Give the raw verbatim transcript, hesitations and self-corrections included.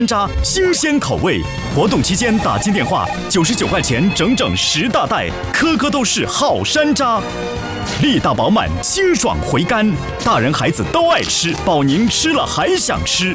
渣新鲜口味，活动期间打进电话九十九块钱整整十大袋，颗颗都是好山楂，力大饱满，清爽回甘，大人孩子都爱吃，保您吃了还想吃。